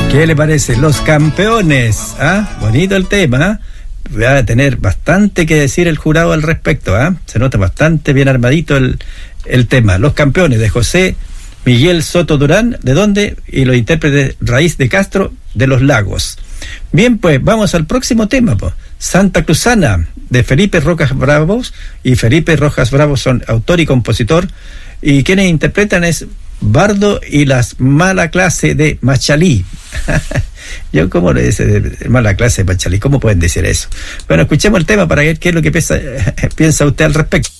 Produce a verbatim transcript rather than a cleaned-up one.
¿Qué le parece? Los campeones, ¿ah? Bonito el tema, ¿eh? Va a tener bastante que decir el jurado al respecto, ¿ah? Se nota bastante bien armadito el, el tema. Los campeones de José Miguel Soto Durán, ¿de dónde? Y los intérpretes Raíz de Castro, de Los Lagos. Bien, pues vamos al próximo tema, pues. Santa Cruzana, de Felipe Rojas Bravos, y Felipe Rojas Bravos son autor y compositor, y quienes interpretan es Bardo y las Mala Clase de Machalí. Yo, ¿cómo le dice Mala Clase de Machalí? ¿Cómo pueden decir eso? Bueno, escuchemos el tema para ver qué es lo que piensa, piensa usted al respecto.